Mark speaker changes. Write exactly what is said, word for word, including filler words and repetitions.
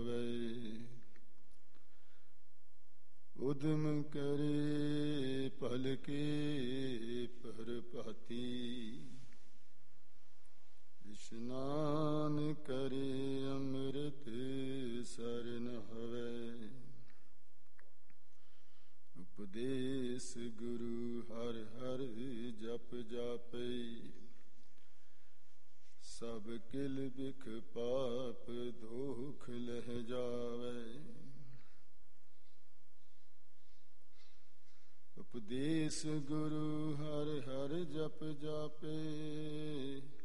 Speaker 1: ਹਵੈ। ਉਦਮ ਕਰੇ ਭਲ ਕੇ ਪਰਪਾਤੀ, ਇਸ਼ਨਾਨ ਕਰੇ ਅੰਮ੍ਰਿਤ ਸਰਨ ਹਵੈ। ਉਪਦੇਸ ਗੁਰੂ ਹਰਿ ਹਰਿ ਜਪ ਜਾਪੈ, ਸਭ ਕਿਲ ਬਿਖ ਪਾਪ ਦੋਖ ਲਹਿ ਜਾਵੈ। ਉਪਦੇਸ ਗੁਰੂ ਹਰਿ ਹਰਿ ਜਪ ਜਾਪੈ,